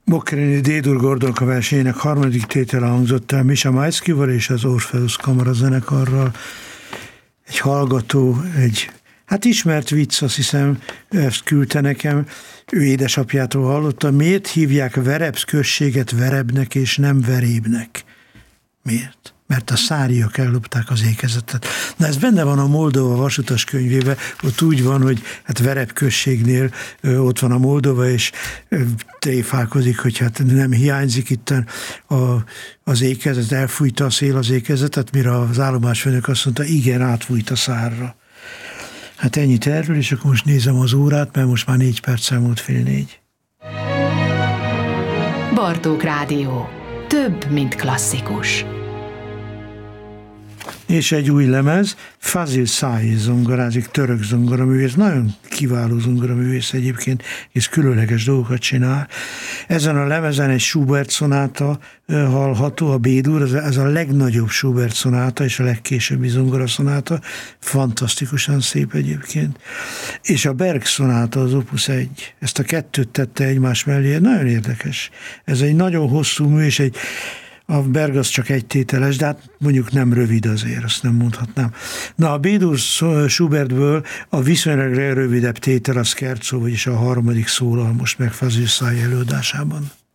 Boccherini D-dur Gordonka versenyének harmadik tétele hangzott el Misha Maitskyval és az Orpheus Kamara zenekarral. Egy hallgató, hát ismert vicc, azt hiszem, ezt küldte nekem, ő édesapjától hallotta, miért hívják Verebsz községet Verebnek és nem Verébnek? Miért? Mert a száriak ellopták az ékezetet. Na ez benne van a Moldova vasutas könyvében, ott úgy van, hogy hát Vereb községnél ott van a Moldova, és tréfálkozik, hogy hát nem hiányzik itt az ékezet, elfújta a szél az ékezetet, mire az állomásfőnök azt mondta, igen, átfújt a szárra. Hát ennyit erről, és akkor most nézem az órát, mert most már 4 perccel múlt 3:30. Bartók Rádió. Több, mint klasszikus. És egy új lemez, Fazil Say zongorázik, török zongoraművész, nagyon kiváló zongoraművész egyébként, és különleges dolgokat csinál. Ezen a lemezen egy Schubert szonáta hallható, a B-dur, ez a legnagyobb Schubert szonáta, és a legkésőbbi zongoraszonáta, fantasztikusan szép egyébként. És a Berg szonáta, az Opus 1, ezt a kettőt tette egymás mellé, nagyon érdekes. Ez egy nagyon hosszú mű, és a Berg az csak egy tételes, de hát mondjuk nem rövid azért, azt nem mondhatnám. Na, a B-dur Schubertből a viszonylag rövidebb tétel a Scherzo, vagyis a harmadik szólal most meg Fazil Say előadásában.